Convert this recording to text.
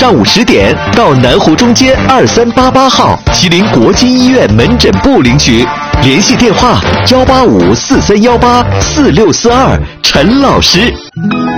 上午10点到南湖中街2388号吉林国际医院门诊部领取，联系电话18543184642，陈老师。